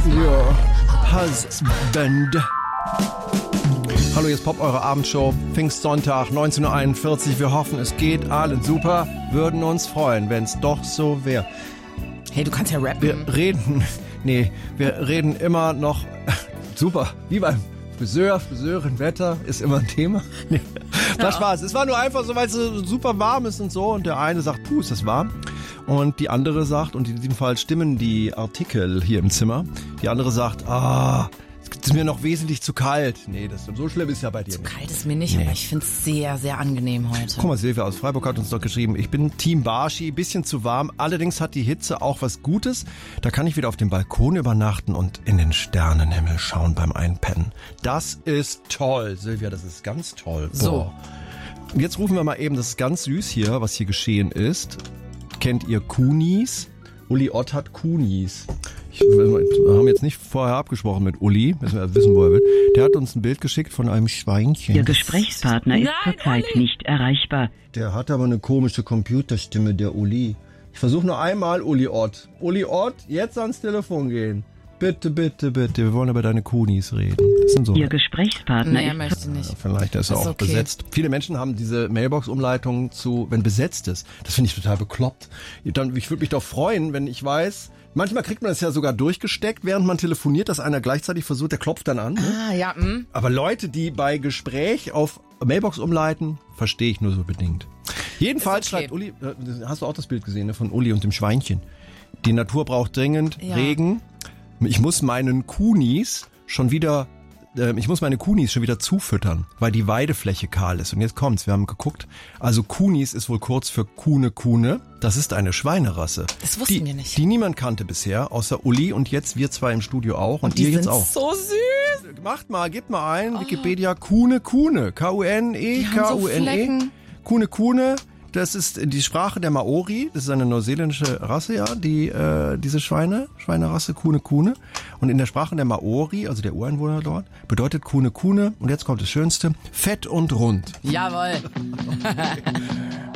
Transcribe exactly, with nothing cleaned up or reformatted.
your husband. Hallo, hier ist Pop, eure Abendshow. Pfingstsonntag, neunzehn Uhr einundvierzig. Wir hoffen, es geht allen super. Würden uns freuen, wenn es doch so wäre. Hey, du kannst ja rappen. Wir reden, nee, wir reden immer noch, super, wie beim Friseur, Friseurin, Wetter ist immer ein Thema. Nee, war ja. Spaß. Es war nur einfach so, weil es so super warm ist und so. Und der eine sagt, puh, ist das warm. Und die andere sagt, und in diesem Fall stimmen die Artikel hier im Zimmer, die andere sagt, ah, es ist mir noch wesentlich zu kalt. Nee, das so schlimm ist ja bei dir zu nicht. Zu kalt ist mir nicht, nee. Aber ich finde es sehr, sehr angenehm heute. Guck mal, Silvia aus Freiburg hat uns doch geschrieben, ich bin Team Barschi, bisschen zu warm. Allerdings hat die Hitze auch was Gutes. Da kann ich wieder auf dem Balkon übernachten und in den Sternenhimmel schauen beim Einpennen. Das ist toll, Silvia, das ist ganz toll. Boah. So. Und jetzt rufen wir mal eben, das ist ganz süß hier, was hier geschehen ist. Kennt ihr Kunis? Uli Ott hat Kunis. Ich, wir haben jetzt nicht vorher abgesprochen mit Uli, müssen wir wissen, wo er will. Der hat uns ein Bild geschickt von einem Schweinchen. Der Gesprächspartner ist Nein, zurzeit Uli. nicht erreichbar. Der hat aber eine komische Computerstimme, der Uli. Ich versuche nur einmal, Uli Ott. Uli Ott, jetzt ans Telefon gehen. Bitte, bitte, bitte. Wir wollen über deine Kunis reden. Das sind so. Ihr Gesprächspartner nee, er ist möchte nicht. Ja, vielleicht ist er auch okay. besetzt. Viele Menschen haben diese Mailbox-Umleitung zu, wenn besetzt ist. Das finde ich total bekloppt. Dann, ich würde mich doch freuen, wenn ich weiß, manchmal kriegt man das ja sogar durchgesteckt, während man telefoniert, dass einer gleichzeitig versucht, der klopft dann an. Ne? Ah, ja, mh. Aber Leute, die bei Gespräch auf Mailbox umleiten, verstehe ich nur so bedingt. Jedenfalls okay. schreibt Uli, hast du auch das Bild gesehen, ne, von Uli und dem Schweinchen. Die Natur braucht dringend ja. Regen. Ich muss meinen Kunis schon wieder, äh, ich muss meine Kunis schon wieder zufüttern, weil die Weidefläche kahl ist. Und jetzt kommt's, wir haben geguckt. Also Kunis ist wohl kurz für Kuhne Kuhne. Das ist eine Schweinerasse. Das wussten die, wir nicht. Die niemand kannte bisher, außer Uli und jetzt wir zwei im Studio auch. Und, und die ihr sind jetzt auch. So süß. Macht mal, gebt mal ein, oh. Wikipedia, Kuhne Kuhne. K U N E K U N E. Kuhne Kuhne. Das ist die Sprache der Maori, das ist eine neuseeländische Rasse, ja, die äh, diese Schweine, Schweinerasse Kuhne Kuhne. Und in der Sprache der Maori, also der Ureinwohner dort, bedeutet Kuhne Kuhne, und jetzt kommt das Schönste, fett und rund. Jawohl. Okay.